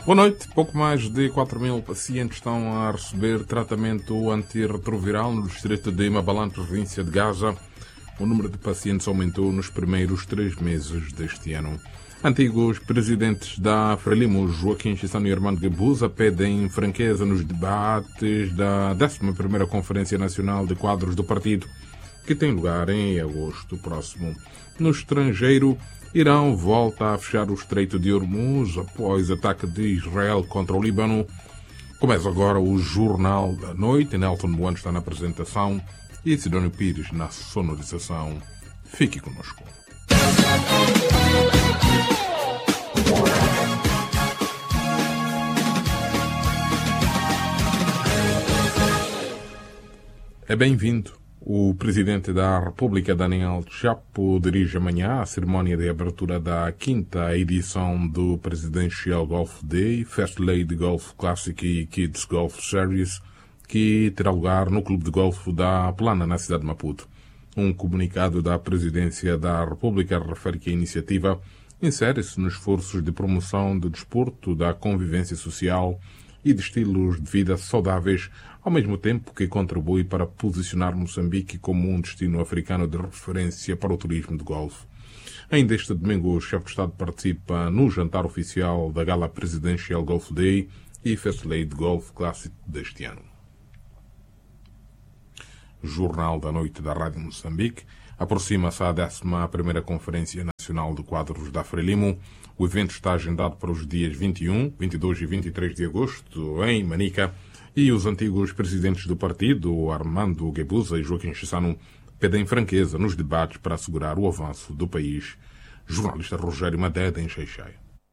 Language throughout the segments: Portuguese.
Boa noite. Pouco mais de 4.000 pacientes estão a receber tratamento antirretroviral no distrito de Mabalane, província de Gaza. O número de pacientes aumentou nos primeiros 3 meses deste ano. Antigos presidentes da Frelimo, Joaquim Chissano e Armando Guebuza, pedem franqueza nos debates da 11ª Conferência Nacional de Quadros do Partido, que tem lugar em agosto próximo. No estrangeiro, Irão volta a fechar o Estreito de Hormuz após ataque de Israel contra o Líbano. Começa agora o Jornal da Noite. Nelson Moano está na apresentação e Sidónio Pires na sonorização. Fique conosco. É bem-vindo. O Presidente da República, Daniel Chapo, dirige amanhã a cerimónia de abertura da 5ª edição do Presidential Golf Day, First Lady Golf Classic e Kids Golf Series, que terá lugar no Clube de Golfe da Plana, na cidade de Maputo. Um comunicado da Presidência da República refere que a iniciativa insere-se nos esforços de promoção do desporto, da convivência social e de estilos de vida saudáveis, ao mesmo tempo que contribui para posicionar Moçambique como um destino africano de referência para o turismo de golfe. Ainda este domingo, o chefe de Estado participa no jantar oficial da Gala Presidential Golf Day e First Lady Golf Classic deste ano. Jornal da Noite da Rádio Moçambique. Aproxima-se a 11ª Conferência Nacional de Quadros da Frelimo. O evento está agendado para os dias 21, 22 e 23 de agosto em Manica. E os antigos presidentes do partido, Armando Guebuza e Joaquim Chissano, pedem franqueza nos debates para assegurar o avanço do país. Jornalista Rogério Madeda, em Xai-Xai.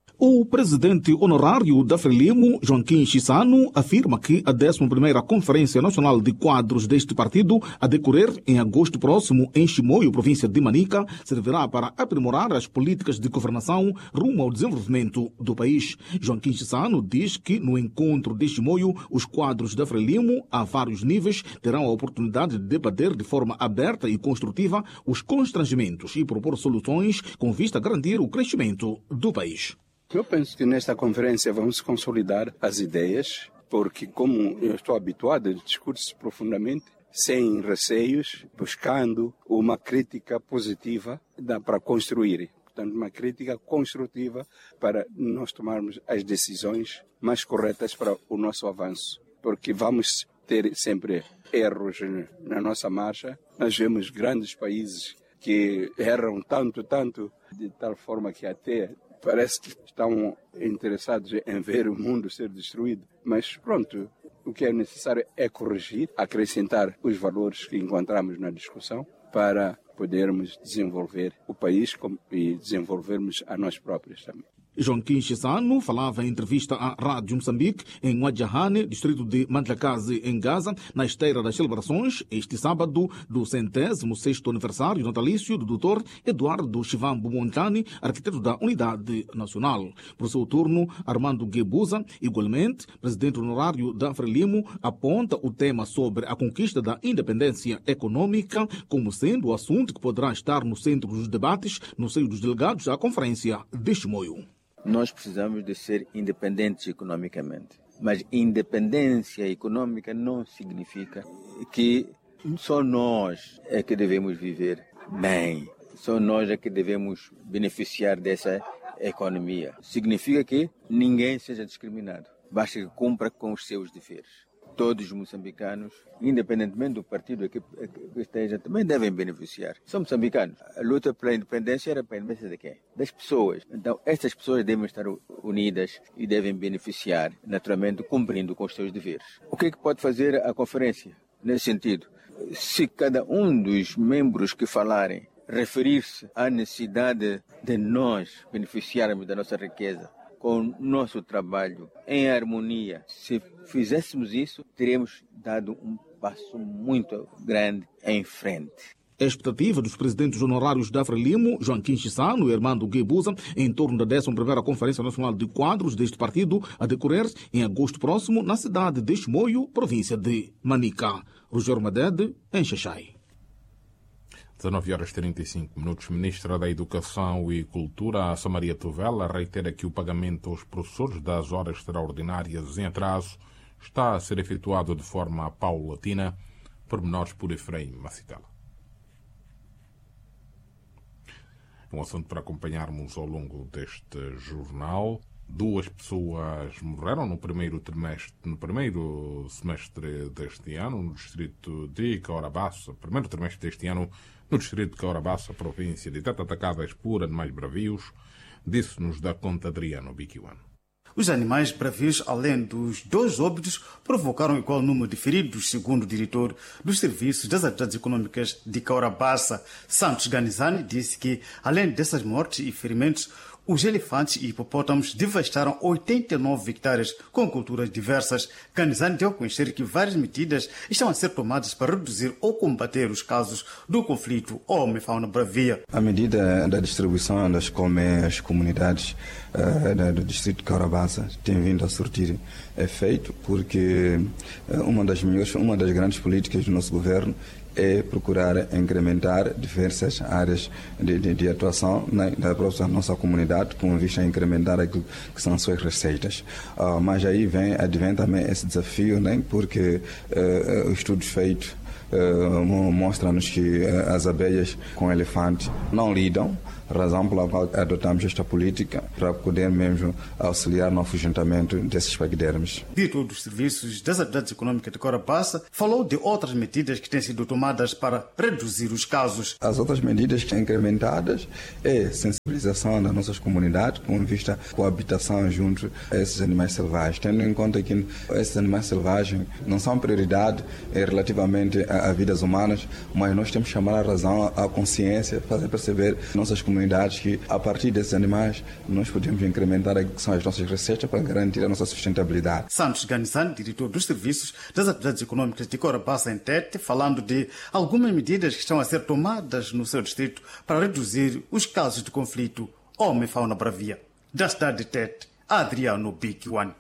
O presidente honorário da Frelimo, Joaquim Chissano, afirma que a 11ª Conferência Nacional de Quadros deste partido, a decorrer em agosto próximo em Chimoio, província de Manica, servirá para aprimorar as políticas de governação rumo ao desenvolvimento do país. Joaquim Chissano diz que no encontro de Chimoio, os quadros da Frelimo, a vários níveis, terão a oportunidade de debater de forma aberta e construtiva os constrangimentos e propor soluções com vista a garantir o crescimento do país. Eu penso que nesta conferência vamos consolidar as ideias, porque como eu estou habituado a discursos profundamente, sem receios, buscando uma crítica positiva para construir. Portanto, uma crítica construtiva para nós tomarmos as decisões mais corretas para o nosso avanço. Porque vamos ter sempre erros na nossa marcha. Nós vemos grandes países que erram tanto, de tal forma que até parece que estão interessados em ver o mundo ser destruído. Mas pronto, o que é necessário é corrigir, acrescentar os valores que encontramos na discussão para podermos desenvolver o país e desenvolvermos a nós próprios também. Joaquim Chissano falava em entrevista à Rádio Moçambique em Wadjahane, distrito de Mandlakazi, em Gaza, na esteira das celebrações, este sábado, do 106º aniversário natalício do Dr. Eduardo Chivambo Montani, arquiteto da Unidade Nacional. Por seu turno, Armando Guebuza, igualmente presidente honorário da Frelimo, aponta o tema sobre a conquista da independência econômica como sendo o assunto que poderá estar no centro dos debates no seio dos delegados à Conferência de Chimoio. Nós precisamos de ser independentes economicamente. Mas independência econômica não significa que só nós é que devemos viver bem. Só nós é que devemos beneficiar dessa economia. Significa que ninguém seja discriminado. Basta que cumpra com os seus deveres. Todos os moçambicanos, independentemente do partido que esteja, também devem beneficiar. São moçambicanos. A luta pela independência era para a independência de quem? Das pessoas. Então, estas pessoas devem estar unidas e devem beneficiar, naturalmente, cumprindo com os seus deveres. O que é que pode fazer a conferência nesse sentido? Se cada um dos membros que falarem referir-se à necessidade de nós beneficiarmos da nossa riqueza, com o nosso trabalho em harmonia. Se fizéssemos isso, teríamos dado um passo muito grande em frente. A expectativa dos presidentes honorários da Frelimo, Joaquim Chissano e Armando Guebuza, em torno da 11ª Conferência Nacional de Quadros deste partido, a decorrer em agosto próximo na cidade de Chimoio, província de Manica. Rogério Madede, em Xai-Xai. 19h35. Ministra da Educação e Cultura, Samaria Tovela, reitera que o pagamento aos professores das horas extraordinárias em atraso está a ser efetuado de forma paulatina. Pormenores por Efraim Macitela. Um assunto para acompanharmos ao longo deste jornal. 2 pessoas morreram no primeiro semestre deste ano, no distrito de Caurabaça, primeiro trimestre deste ano, no distrito de Caurabaça, província de Teta, atacadas por animais bravios. Disse-nos da conta Adriano Biquiwan. Os animais bravios, além dos 2 óbitos, provocaram igual número de feridos, segundo o diretor dos Serviços das Atividades Econômicas de Caurabaça, Santos Ganizani, disse que, além dessas mortes e ferimentos, os elefantes e hipopótamos devastaram 89 hectares com culturas diversas. Ganizani deu a conhecer que várias medidas estão a ser tomadas para reduzir ou combater os casos do conflito homem-fauna bravia. A medida da distribuição das colmeias comunidades do distrito de Caurabaça tem vindo a surtir efeito, porque uma das grandes políticas do nosso governo é procurar incrementar diversas áreas de atuação da própria nossa comunidade, com vista a incrementar aquilo que são suas receitas. Mas aí advém também esse desafio, né? Porque os estudos feitos mostram-nos que as abelhas com elefantes não lidam, razão pela qual adotamos esta política para poder mesmo auxiliar no afugentamento desses paquidermes. O diretor dos Serviços das Atividades Econômicas de Caurabaça falou de outras medidas que têm sido tomadas para reduzir os casos. As outras medidas incrementadas é sensibilização das nossas comunidades com vista à coabitação junto a esses animais selvagens, tendo em conta que esses animais selvagens não são prioridade relativamente a vidas humanas, mas nós temos que chamar a razão, a consciência, fazer perceber nossas comunidades que a partir desses animais nós podemos incrementar aquilo que são as nossas receitas para garantir a nossa sustentabilidade. Santos Ganizani, diretor dos Serviços das Atividades Econômicas de Caurabaça em Tete, falando de algumas medidas que estão a ser tomadas no seu distrito para reduzir os casos de conflito homem-fauna bravia. Da cidade de Tete, Adriano Biquiwan.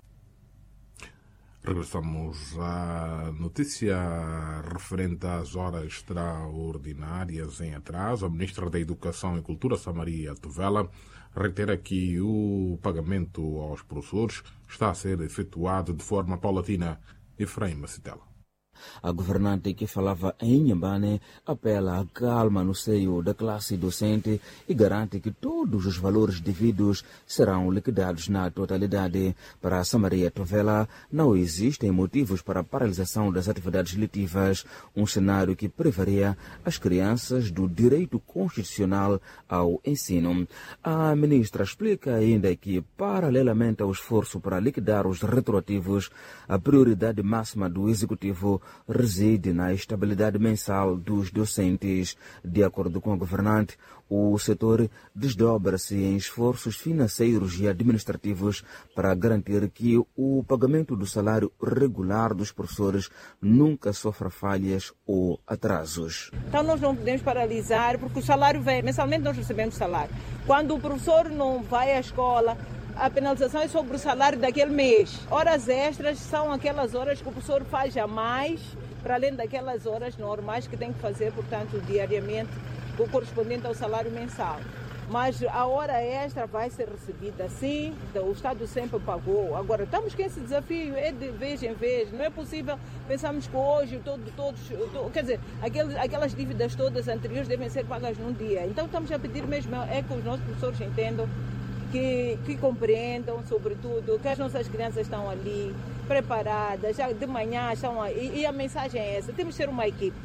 Regressamos à notícia referente às horas extraordinárias em atraso. A Ministra da Educação e Cultura, Samaria Tovela, reitera que o pagamento aos professores está a ser efetuado de forma paulatina. Efraim Macitela. A governante que falava em Inhambane apela à calma no seio da classe docente e garante que todos os valores devidos serão liquidados na totalidade. Para a Samaria Tovela, não existem motivos para a paralisação das atividades letivas, um cenário que privaria as crianças do direito constitucional ao ensino. A ministra explica ainda que, paralelamente ao esforço para liquidar os retroativos, a prioridade máxima do Executivo reside na estabilidade mensal dos docentes. De acordo com a governante, o setor desdobra-se em esforços financeiros e administrativos para garantir que o pagamento do salário regular dos professores nunca sofra falhas ou atrasos. Então nós não podemos paralisar, porque o salário vem, mensalmente nós recebemos salário. Quando o professor não vai à escola, a penalização é sobre o salário daquele mês. Horas extras são aquelas horas que o professor faz a mais, para além daquelas horas normais que tem que fazer, portanto, diariamente, o correspondente ao salário mensal. Mas a hora extra vai ser recebida sim, o Estado sempre pagou. Agora, estamos com esse desafio, é de vez em vez. Não é possível, pensamos que hoje quer dizer, aquelas dívidas todas anteriores devem ser pagas num dia. Então estamos a pedir mesmo, é que os nossos professores entendam, que compreendam, sobretudo, que as nossas crianças estão ali preparadas, já de manhã estão aí, e a mensagem é essa, temos que ser uma equipe,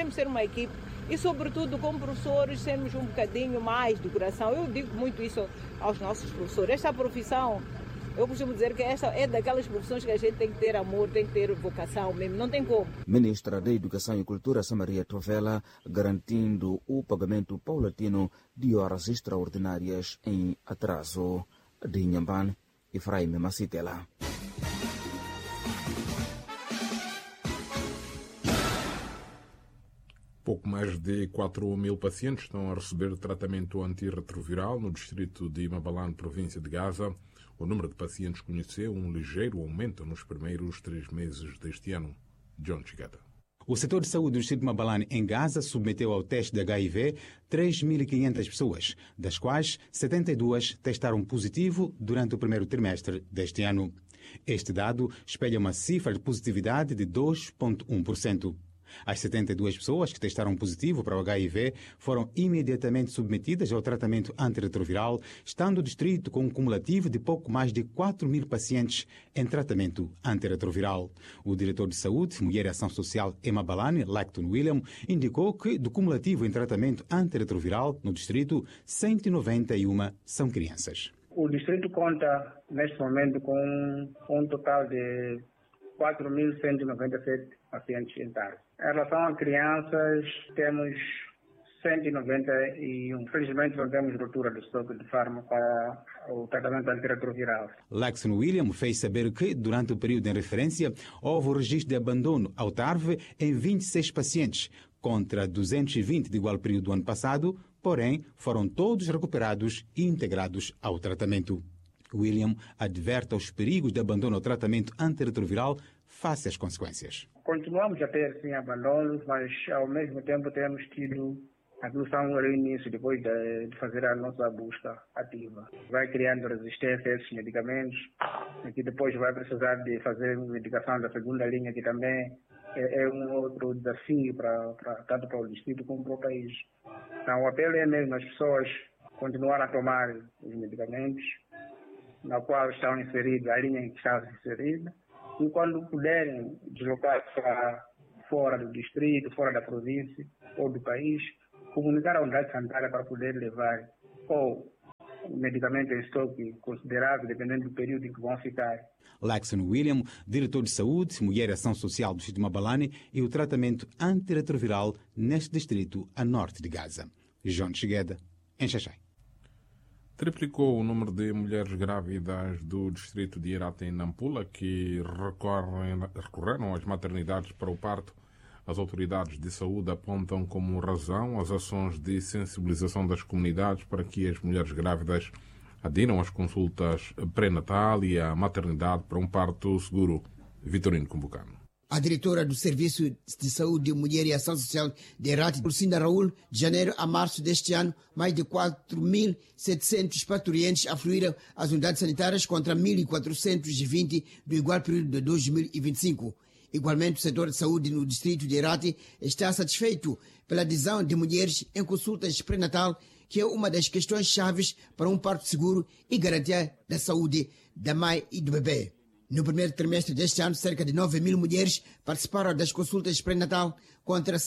e sobretudo como professores sermos um bocadinho mais de coração. Eu digo muito isso aos nossos professores, esta profissão, eu costumo dizer que esta é daquelas profissões que a gente tem que ter amor, tem que ter vocação mesmo, não tem como. Ministra da Educação e Cultura, Samaria Tovela, garantindo o pagamento paulatino de horas extraordinárias em atraso. De Inhambane, Efraim Macitela. Pouco mais de 4.000 pacientes estão a receber tratamento antirretroviral no distrito de Mabalane, província de Gaza. O número de pacientes conheceu um ligeiro aumento nos primeiros 3 meses deste ano. John Chigata. O setor de saúde do distrito de Mabalane, em Gaza, submeteu ao teste de HIV 3.500 pessoas, das quais 72 testaram positivo durante o primeiro trimestre deste ano. Este dado espelha uma cifra de positividade de 2,1%. As 72 pessoas que testaram positivo para o HIV foram imediatamente submetidas ao tratamento antirretroviral, estando o distrito com um cumulativo de pouco mais de 4.000 pacientes em tratamento antirretroviral. O diretor de Saúde, Mulher e Ação Social em Mabalane, Lecton William, indicou que do cumulativo em tratamento antirretroviral no distrito, 191 são crianças. O distrito conta, neste momento, com um total de 4.197 pacientes entrados. Em relação a crianças, temos 191. Infelizmente, não temos ruptura do estoque de fármaco para o tratamento antirretroviral. Lexon William fez saber que, durante o período em referência, houve o registro de abandono ao TARV em 26 pacientes, contra 220 de igual período do ano passado, porém, foram todos recuperados e integrados ao tratamento. William adverte aos perigos de abandono ao tratamento antirretroviral face às consequências. Continuamos a ter, sim, abandonos, mas ao mesmo tempo temos tido a solução no início, depois de fazer a nossa busca ativa. Vai criando resistência a esses medicamentos, e depois vai precisar de fazer medicação da segunda linha, que também é um outro desafio tanto para o distrito como para o país. Então, o apelo é mesmo as pessoas continuarem a tomar os medicamentos na qual estão inseridos, a linha em que está inserida, e quando puderem deslocar-se para fora do distrito, fora da província ou do país, comunicar à unidade sanitária para poder levar ou o medicamento em estoque considerável, dependendo do período em que vão ficar. Lexon William, diretor de Saúde, Mulher e Ação Social do distrito de Mabalane, e o tratamento antirretroviral neste distrito a norte de Gaza. João Chegueda, em Xaxai. Triplicou o número de mulheres grávidas do distrito de Irata em Nampula que recorreram às maternidades para o parto. As autoridades de saúde apontam como razão as ações de sensibilização das comunidades para que as mulheres grávidas adiram às consultas pré-natal e à maternidade para um parto seguro. Vitorino Kumbucano. A diretora do Serviço de Saúde, Mulher e Ação Social de Irate, Lucinda Raul, de janeiro a março deste ano, mais de 4.700 parturientes afluíram às unidades sanitárias contra 1.420 do igual período de 2025. Igualmente, o setor de saúde no distrito de Irate está satisfeito pela adesão de mulheres em consultas pré-natal, que é uma das questões chaves para um parto seguro e garantia da saúde da mãe e do bebê. No primeiro trimestre deste ano, cerca de 9.000 mulheres participaram das consultas pré-natal contra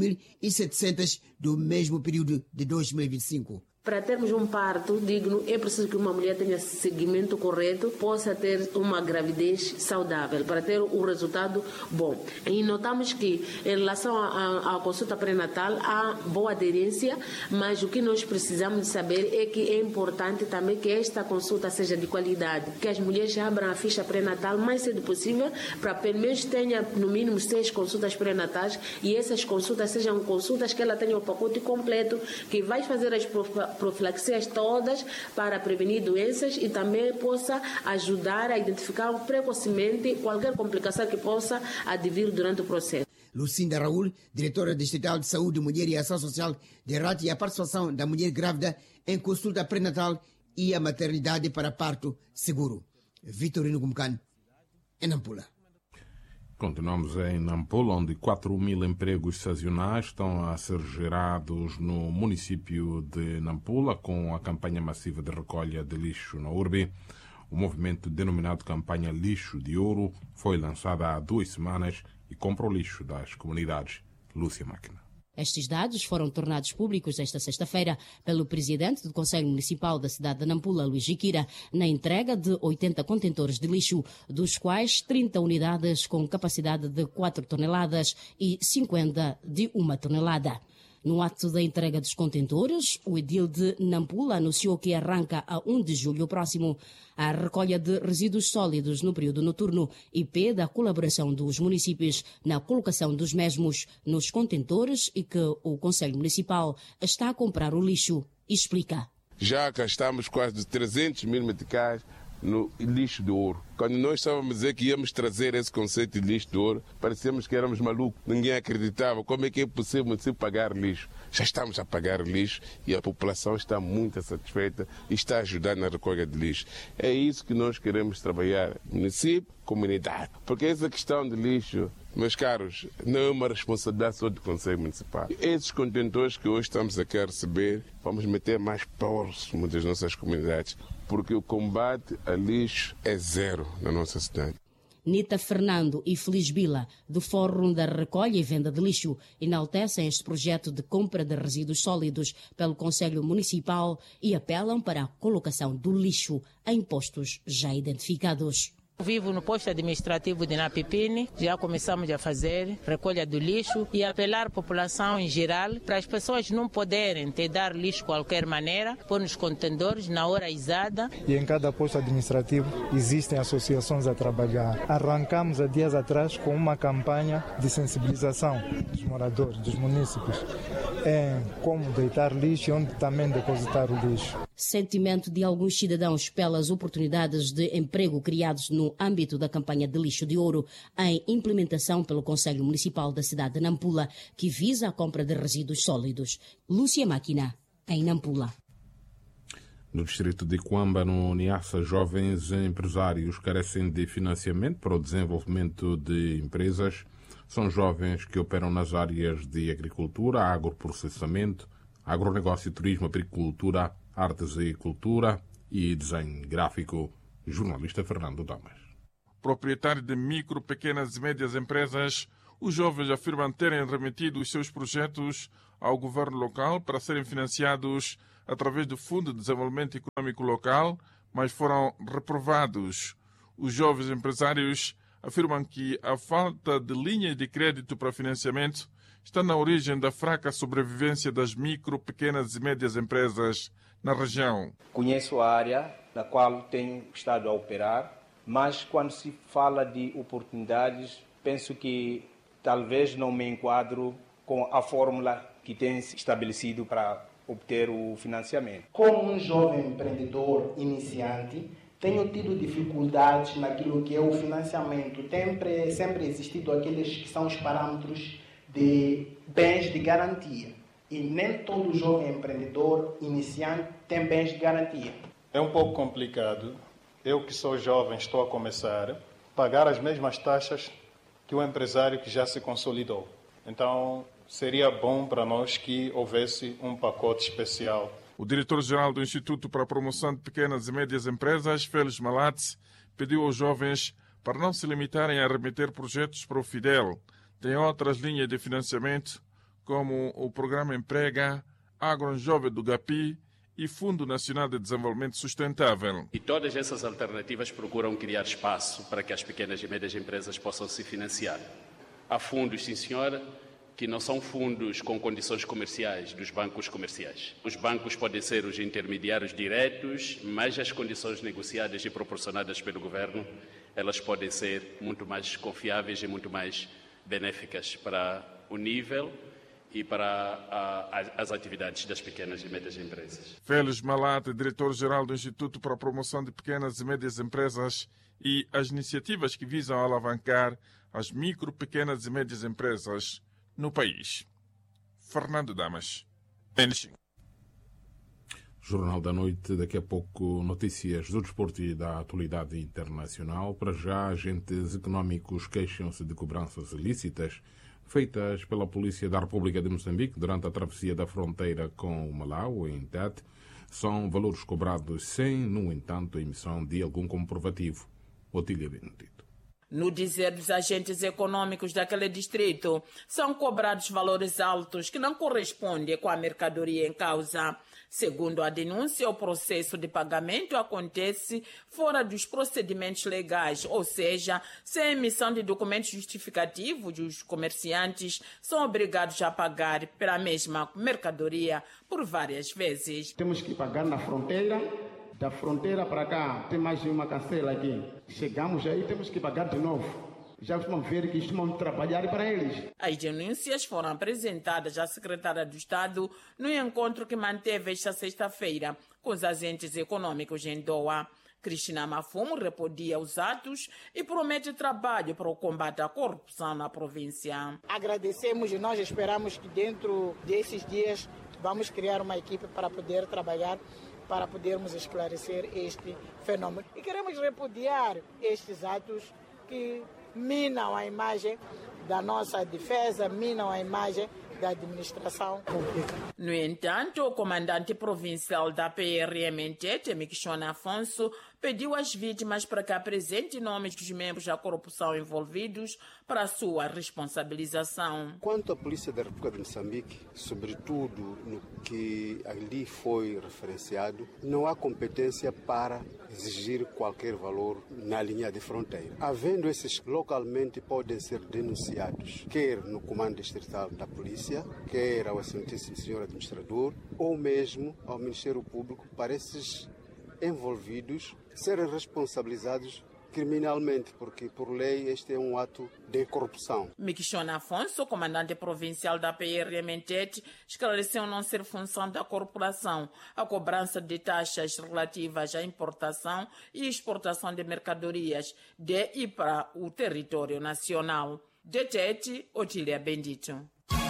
6.700 do mesmo período de 2025. Para termos um parto digno, é preciso que uma mulher tenha seguimento correto, possa ter uma gravidez saudável, para ter um resultado bom. E notamos que, em relação à consulta pré-natal, há boa aderência, mas o que nós precisamos de saber é que é importante também que esta consulta seja de qualidade, que as mulheres abram a ficha pré-natal o mais cedo possível, para pelo menos tenha no mínimo 6 consultas pré-natais, e essas consultas sejam consultas que ela tenha o pacote completo, que vai fazer as profilaxias todas para prevenir doenças e também possa ajudar a identificar precocemente qualquer complicação que possa advir durante o processo. Lucinda Raul, diretora distrital de Saúde, Mulher e Ação Social de Irate, e a participação da mulher grávida em consulta pré-natal e a maternidade para parto seguro. Vitorino Kumbucano, em Nampula. Continuamos em Nampula, onde 4.000 empregos sazonais estão a ser gerados no município de Nampula, com a campanha massiva de recolha de lixo na urbe. O movimento denominado Campanha Lixo de Ouro foi lançado há 2 semanas e compra o lixo das comunidades. Lúcia Máquina. Estes dados foram tornados públicos esta sexta-feira pelo presidente do Conselho Municipal da cidade de Nampula, Luís Jiquira, na entrega de 80 contentores de lixo, dos quais 30 unidades com capacidade de 4 toneladas e 50 de 1 tonelada. No ato da entrega dos contentores, o edil de Nampula anunciou que arranca a 1 de julho próximo a recolha de resíduos sólidos no período noturno e pede a colaboração dos municípios na colocação dos mesmos nos contentores e que o Conselho Municipal está a comprar o lixo. Explica. Já gastamos quase de 300 mil meticais no lixo de ouro. Quando nós estávamos a dizer que íamos trazer esse conceito de lixo de ouro, parecíamos que éramos malucos. Ninguém acreditava. Como é que é possível se pagar lixo? Já estamos a pagar lixo e a população está muito satisfeita e está ajudando na recolha de lixo. É isso que nós queremos trabalhar, município, comunidade. Porque essa questão de lixo, meus caros, não é uma responsabilidade só do Conselho Municipal. Esses contentores que hoje estamos aqui a receber, vamos meter mais próximo das nossas comunidades, porque o combate a lixo é zero na nossa cidade. Nita Fernando e Feliz Bila, do Fórum da Recolha e Venda de Lixo, enaltecem este projeto de compra de resíduos sólidos pelo Conselho Municipal e apelam para a colocação do lixo em postos já identificados. Vivo no posto administrativo de Napipini, já começamos a fazer recolha do lixo e apelar à população em geral para as pessoas não poderem te dar lixo de qualquer maneira, pôr nos contendores na hora exata. E em cada posto administrativo existem associações a trabalhar. Arrancamos há dias atrás com uma campanha de sensibilização dos moradores, dos munícipes, em como deitar lixo e onde também depositar o lixo. Sentimento de alguns cidadãos pelas oportunidades de emprego criados no âmbito da campanha de lixo de ouro em implementação pelo Conselho Municipal da cidade de Nampula, que visa a compra de resíduos sólidos. Lúcia Máquina, em Nampula. No distrito de Cuamba, no Niassa, jovens empresários carecem de financiamento para o desenvolvimento de empresas. São jovens que operam nas áreas de agricultura, agroprocessamento, agronegócio, turismo, agricultura, artes e cultura e desenho gráfico. Jornalista Fernando Damas. Proprietário de micro, pequenas e médias empresas, os jovens afirmam terem remetido os seus projetos ao governo local para serem financiados através do Fundo de Desenvolvimento Econômico Local, mas foram reprovados. Os jovens empresários afirmam que a falta de linhas de crédito para financiamento está na origem da fraca sobrevivência das micro, pequenas e médias empresas na região. Conheço a área na qual tenho estado a operar, mas quando se fala de oportunidades, penso que talvez não me enquadro com a fórmula que tem se estabelecido para obter o financiamento. Como um jovem empreendedor iniciante, tenho tido dificuldades naquilo que é o financiamento. Sempre existido aqueles que são os parâmetros de bens de garantia. E nem todo jovem empreendedor iniciante tem bens de garantia. É um pouco complicado. Eu que sou jovem, estou a começar, pagar as mesmas taxas que o empresário que já se consolidou. Então, seria bom para nós que houvesse um pacote especial. O diretor-geral do Instituto para a Promoção de Pequenas e Médias Empresas, Félix Malatz, pediu aos jovens para não se limitarem a remeter projetos para o Fidel. Tem outras linhas de financiamento, como o Programa Emprega, Agro Jovem do GAPI e Fundo Nacional de Desenvolvimento Sustentável. E todas essas alternativas procuram criar espaço para que as pequenas e médias empresas possam se financiar. Há fundos, sim senhora, que não são fundos com condições comerciais dos bancos comerciais. Os bancos podem ser os intermediários diretos, mas as condições negociadas e proporcionadas pelo governo, elas podem ser muito mais confiáveis e muito mais benéficas para o nível e para as atividades das pequenas e médias empresas. Félix Malate, diretor-geral do Instituto para a Promoção de Pequenas e Médias Empresas, e as iniciativas que visam alavancar as micro, pequenas e médias empresas no país. Fernando Damas, Benching. Jornal da Noite, daqui a pouco notícias do desporto e da atualidade internacional. Para já, agentes económicos queixam-se de cobranças ilícitas feitas pela Polícia da República de Moçambique durante a travessia da fronteira com o Malau, em Tete. São valores cobrados sem, no entanto, a emissão de algum comprovativo. Otília Benedito. No dizer dos agentes econômicos daquele distrito, são cobrados valores altos que não correspondem com a mercadoria em causa. Segundo a denúncia, o processo de pagamento acontece fora dos procedimentos legais, ou seja, sem emissão de documentos justificativos, os comerciantes são obrigados a pagar pela mesma mercadoria por várias vezes. Temos que pagar na fronteira. Da fronteira para cá, tem mais uma cancela aqui. Chegamos aí, temos que pagar de novo. Já vamos ver que estamos trabalhar para eles. As denúncias foram apresentadas à secretária do Estado no encontro que manteve esta sexta-feira com os agentes econômicos em Doha. Cristina Mafumo repudia os atos e promete trabalho para o combate à corrupção na província. Agradecemos e nós esperamos que dentro desses dias vamos criar uma equipe para poder trabalhar, para podermos esclarecer este fenômeno. E queremos repudiar estes atos que minam a imagem da nossa defesa, minam a imagem da administração pública. No entanto, o comandante provincial da PRM em Tete, Miquixona Afonso, pediu às vítimas para que apresentem nomes dos membros da corrupção envolvidos para a sua responsabilização. Quanto à Polícia da República de Moçambique, sobretudo no que ali foi referenciado, não há competência para exigir qualquer valor na linha de fronteira. Havendo esses localmente podem ser denunciados, quer no Comando Distrital da Polícia, quer ao Excelentíssimo Senhor Administrador, ou mesmo ao Ministério Público, para esses envolvidos serem responsabilizados criminalmente, porque por lei este é um ato de corrupção. Miquixona Afonso, comandante provincial da PRM em Tete, esclareceu não ser função da corporação a cobrança de taxas relativas à importação e exportação de mercadorias de e para o território nacional. De Tete, Otília Bendito.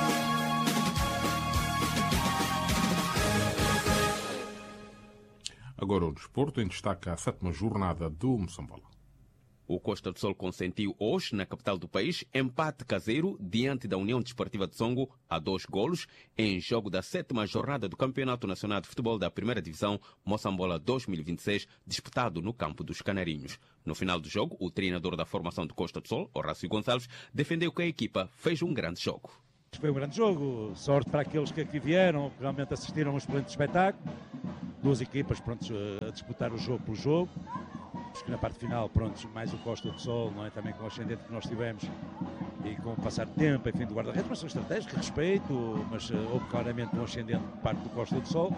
Agora o desporto em destaque a 7ª jornada do Moçambola. O Costa do Sol consentiu hoje, na capital do país, empate caseiro diante da União Desportiva de Songo a 2 golos em jogo da 7ª jornada do Campeonato Nacional de Futebol da Primeira Divisão Moçambola 2026, disputado no campo dos Canarinhos. No final do jogo, o treinador da formação do Costa do Sol, Horácio Gonçalves, defendeu que a equipa fez um grande jogo. Foi um grande jogo, sorte para aqueles que aqui vieram, que realmente assistiram a um excelente espetáculo. Duas equipas prontos a disputar o jogo pelo jogo. Acho que na parte final, pronto, mais o Costa do Sol, não é? Também com o ascendente que nós tivemos e com o passar de tempo, enfim, do guarda-redes, mas são estratégicas, respeito, mas houve claramente um ascendente por parte do Costa do Sol.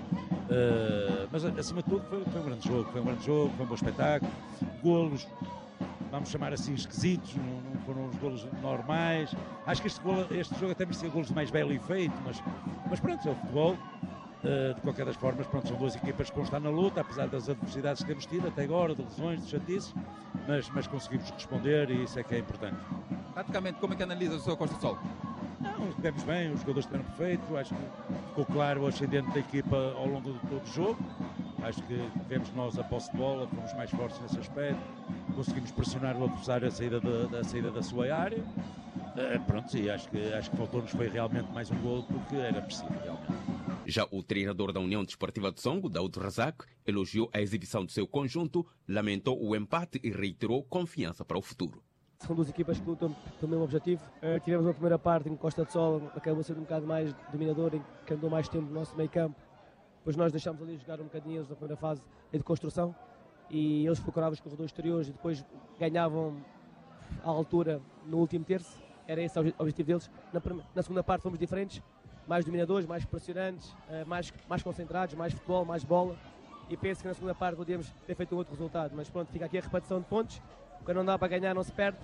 Mas acima de tudo foi um grande jogo, foi um bom espetáculo. Golos, vamos chamar assim, esquisitos, não foram os golos normais. Acho que este jogo até merecia golos de mais belo e feito, mas pronto, é o futebol. De qualquer das formas, pronto, são duas equipas que vão estar na luta, apesar das adversidades que temos tido até agora, de lesões, de chatices, mas conseguimos responder e isso é que é importante. Praticamente, como é que analisa o seu Costa do Sol? Não, estivemos bem, os jogadores estiveram perfeitos, acho que ficou claro o ascendente da equipa ao longo de todo o jogo. Acho que tivemos nós a posse de bola, fomos mais fortes nesse aspecto, conseguimos pressionar o adversário à saída da sua área. Pronto, e acho que faltou-nos foi realmente mais um golo porque era preciso, realmente. Já o treinador da União Desportiva de Songo, Daoud Razak, elogiou a exibição do seu conjunto, lamentou o empate e reiterou confiança para o futuro. São duas equipas que lutam pelo mesmo objetivo. Tivemos uma primeira parte em que Costa do Sol acabou sendo um bocado mais dominador, em que andou mais tempo no nosso meio campo. Depois nós deixámos ali jogar um bocadinho eles na primeira fase de construção e eles procuravam os corredores exteriores e depois ganhavam a altura no último terço. Era esse o objetivo deles. Na segunda parte fomos diferentes. Mais dominadores, mais pressionantes, mais concentrados, mais futebol, mais bola. E penso que na segunda parte podíamos ter feito um outro resultado. Mas pronto, fica aqui a repartição de pontos. Quando não dá para ganhar, não se perde.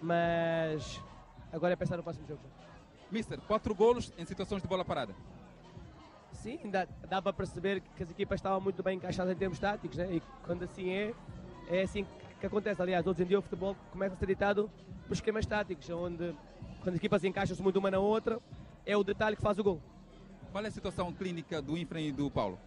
Mas agora é pensar no próximo jogo. Mister, 4 golos em situações de bola parada. Sim, dá para perceber que as equipas estavam muito bem encaixadas em termos táticos, né? E quando assim é assim que acontece. Aliás, hoje em dia o futebol começa a ser ditado por esquemas táticos, onde quando as equipas encaixam-se muito uma na outra, é o detalhe que faz o gol. Qual é a situação clínica do Infra e do Paulo?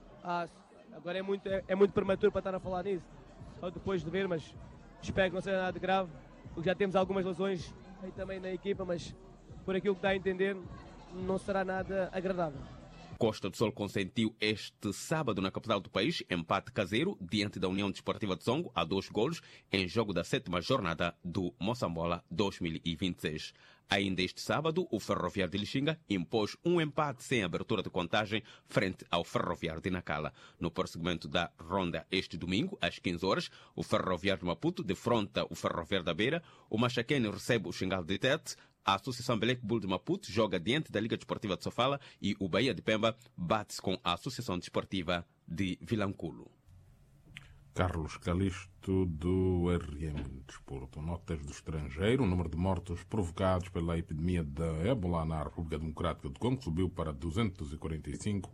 Agora é muito prematuro para estar a falar nisso. Só depois de ver, mas espero que não seja nada de grave, porque já temos algumas lesões aí também na equipa, mas por aquilo que dá a entender, não será nada agradável. Costa do Sol consentiu este sábado na capital do país empate caseiro diante da União Desportiva de Songo a 2 golos em jogo da 7ª jornada do Moçambola 2026. Ainda este sábado, o Ferroviário de Lixinga impôs um empate sem abertura de contagem frente ao Ferroviário de Nacala. No prosseguimento da ronda este domingo, às 15 horas, o Ferroviário de Maputo defronta o Ferroviário da Beira, o Machaquene recebe o Xingal de Tete, a Associação Belec Bull de Maputo joga diante da Liga Desportiva de Sofala e o Bahia de Pemba bate-se com a Associação Desportiva de Vilanculo. Carlos Calixto, do RM Desporto. Notas do estrangeiro. O número de mortos provocados pela epidemia da ébola na República Democrática do Congo subiu para 245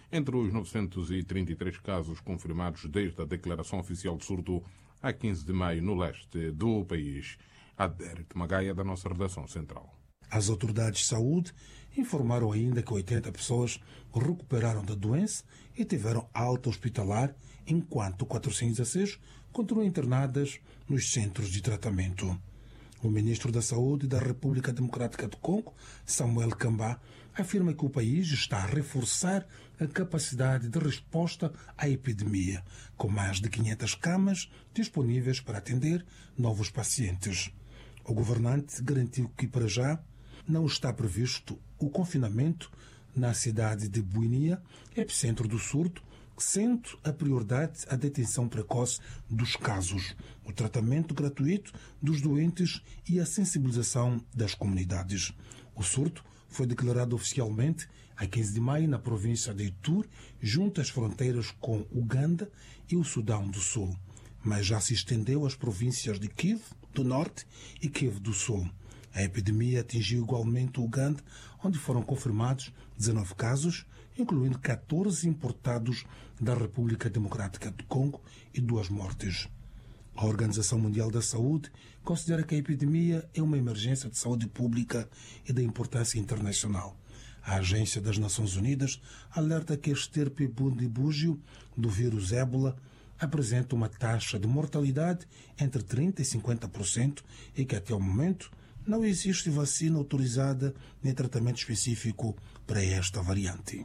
Entre os 933 casos confirmados desde a declaração oficial de surto a 15 de maio no leste do país. Adérito Magaia, da nossa redação central. As autoridades de saúde informaram ainda que 80 pessoas recuperaram da doença e tiveram alta hospitalar, enquanto 416 continuam internadas nos centros de tratamento. O ministro da Saúde da República Democrática do Congo, Samuel Kamba, afirma que o país está a reforçar a capacidade de resposta à epidemia, com mais de 500 camas disponíveis para atender novos pacientes. O governante garantiu que, para já, não está previsto o confinamento na cidade de Bunia, epicentro do surto, sendo a prioridade a detenção precoce dos casos, o tratamento gratuito dos doentes e a sensibilização das comunidades. O surto foi declarado oficialmente a 15 de maio na província de Ituri, junto às fronteiras com Uganda e o Sudão do Sul, mas já se estendeu às províncias de Kivu do Norte e Kivu do Sul. A epidemia atingiu igualmente o Uganda, onde foram confirmados 19 casos, incluindo 14 importados da República Democrática do Congo e 2 mortes. A Organização Mundial da Saúde considera que a epidemia é uma emergência de saúde pública e de importância internacional. A Agência das Nações Unidas alerta que a estirpe bundibúgio do vírus ébola apresenta uma taxa de mortalidade entre 30% e 50% e que, até o momento, não existe vacina autorizada nem tratamento específico para esta variante.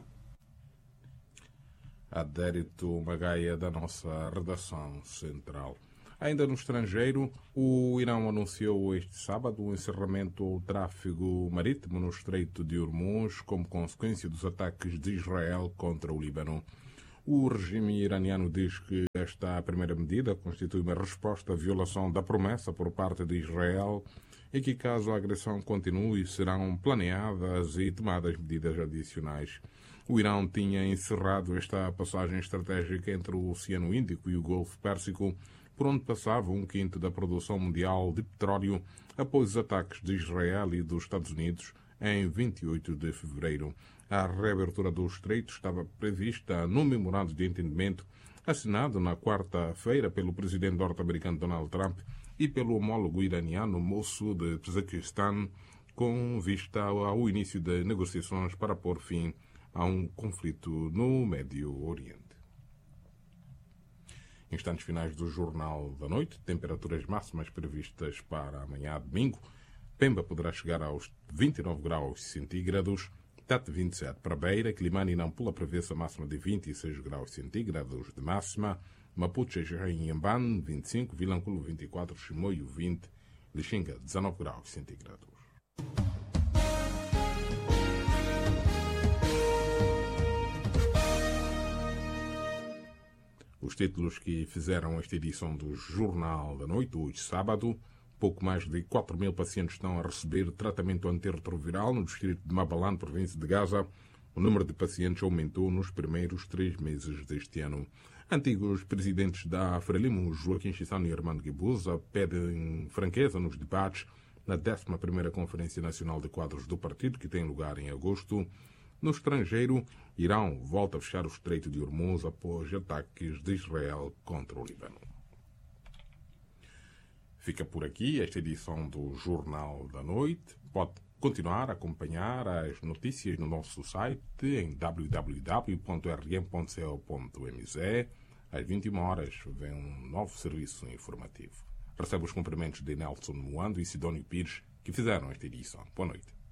Adérito Magaia, da nossa redação central. Ainda no estrangeiro, o Irão anunciou este sábado o encerramento ao tráfego marítimo no Estreito de Hormuz como consequência dos ataques de Israel contra o Líbano. O regime iraniano diz que esta primeira medida constitui uma resposta à violação da promessa por parte de Israel e que, caso a agressão continue, serão planeadas e tomadas medidas adicionais. O Irão tinha encerrado esta passagem estratégica entre o Oceano Índico e o Golfo Pérsico, por onde passava 1/5 da produção mundial de petróleo, após os ataques de Israel e dos Estados Unidos em 28 de fevereiro. A reabertura do estreito estava prevista no memorando de entendimento assinado na quarta-feira pelo presidente norte-americano Donald Trump e pelo homólogo iraniano Massoud Pezeshkian, com vista ao início de negociações para pôr fim a um conflito no Médio Oriente. Instantes finais do Jornal da Noite, temperaturas máximas previstas para amanhã, domingo. Pemba poderá chegar aos 29 graus centígrados, Tete 27 para Beira, Climane e Nampula prevê-se a máxima de 26 graus centígrados de máxima, Maputo e Inhambane 25, Vilanculo 24, Chimoio 20, Lixinga 19 graus centígrados. Os títulos que fizeram esta edição do Jornal da Noite, hoje sábado: pouco mais de 4.000 pacientes estão a receber tratamento antirretroviral no distrito de Mabalane, província de Gaza. O número de pacientes aumentou nos primeiros 3 meses deste ano. Antigos presidentes da Frelimo, Joaquim Chissano e Armando Guebuza, pedem franqueza nos debates na 11ª Conferência Nacional de Quadros do Partido, que tem lugar em agosto. No estrangeiro, Irão volta a fechar o Estreito de Hormuz após ataques de Israel contra o Líbano. Fica por aqui esta edição do Jornal da Noite. Pode continuar a acompanhar as notícias no nosso site em www.rm.co.mz. Às 21 horas vem um novo serviço informativo. Recebe os cumprimentos de Nelson Moando e Sidónio Pires, que fizeram esta edição. Boa noite.